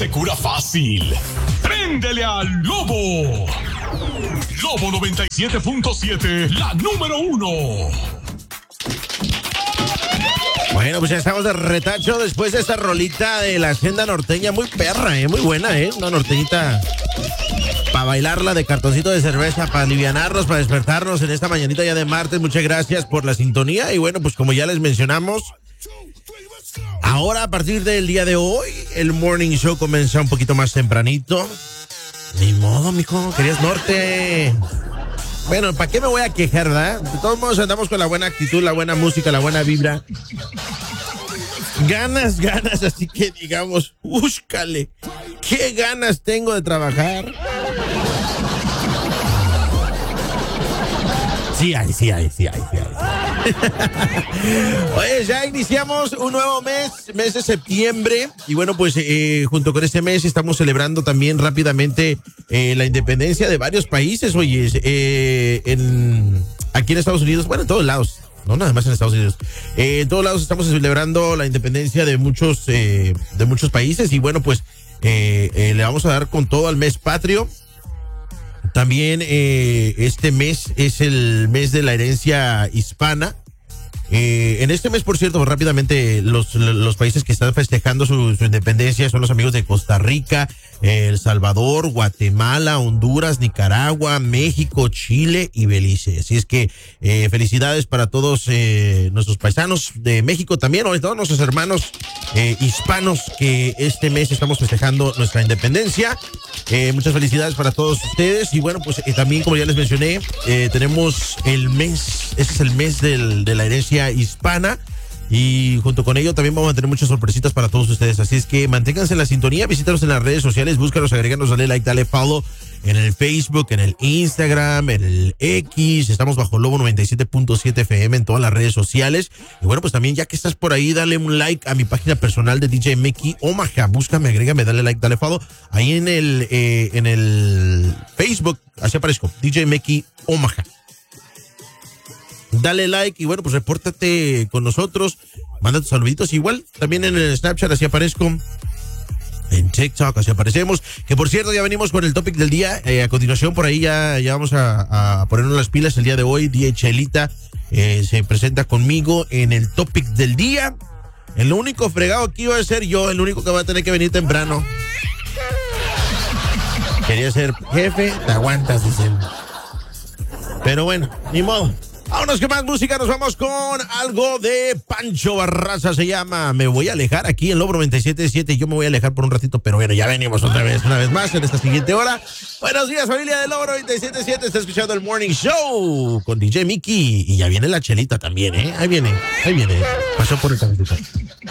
se cura fácil. ¡Préndele al Lobo! Lobo 97.7, la número 1. Bueno, pues ya estamos de retacho después de esta rolita de la Agenda Norteña. Muy perra, muy buena, una norteñita para bailarla de cartoncito de cerveza, para alivianarnos, para despertarnos en esta mañanita ya de martes. Muchas gracias por la sintonía y bueno, pues como ya les mencionamos, ahora a partir del día de hoy el Morning Show comienza un poquito más tempranito. Ni modo, mijo, querías norte. Bueno, ¿para qué me voy a quejar, verdad? De todos modos andamos con la buena actitud, la buena música, la buena vibra. Ganas, así que digamos, búscale. ¿Qué ganas tengo de trabajar? Sí hay. Oye, ya iniciamos un nuevo mes de septiembre. Y bueno, pues junto con este mes estamos celebrando también rápidamente la independencia de varios países. Oye, aquí en Estados Unidos, bueno, en todos lados. No, nada más en Estados Unidos. En todos lados estamos celebrando la independencia de muchos países. Y bueno, pues le vamos a dar con todo al mes patrio. También este mes es el mes de la herencia hispana. En este mes, por cierto, rápidamente, los países que están festejando su independencia son los amigos de Costa Rica, El Salvador, Guatemala, Honduras, Nicaragua, México, Chile y Belice. Así es que felicidades para todos nuestros paisanos de México también, o todos nuestros hermanos hispanos que este mes estamos festejando nuestra independencia. Muchas felicidades para todos ustedes. Y bueno, pues también, como ya les mencioné, tenemos el mes, este es el mes de la herencia hispana. Y junto con ello también vamos a tener muchas sorpresitas para todos ustedes. Así es que manténganse en la sintonía, visítanos en las redes sociales, búscanos, agréganos, dale like, dale follow en el Facebook, en el Instagram, en el X. Estamos bajo Lobo 97.7 FM en todas las redes sociales. Y bueno, pues también ya que estás por ahí, dale un like a mi página personal de DJ Meki Omaha. Búscame, agrégame, dale like, dale follow. Ahí en el Facebook, así aparezco, DJ Meki Omaha. Dale like y bueno, pues repórtate con nosotros, manda tus saluditos. Igual también en el Snapchat así aparezco, en TikTok así aparecemos. Que por cierto ya venimos con el topic del día. A continuación por ahí ya vamos a ponernos las pilas el día de hoy. DJ Chelita se presenta conmigo en el topic del día. El único fregado aquí iba a ser yo, el único que va a tener que venir temprano. Quería ser jefe, te aguantas, dicen. Pero bueno, ni modo. Vámonos con más música, nos vamos con algo de Pancho Barraza, se llama Me Voy a Alejar, aquí en Lobo 97.7. Yo me voy a alejar por un ratito, pero bueno, ya venimos una vez más en esta siguiente hora. Buenos días, familia de Lobo 97.7, está escuchando el Morning Show con DJ Miki y ya viene la Chelita también, ahí viene, pasó por el camino.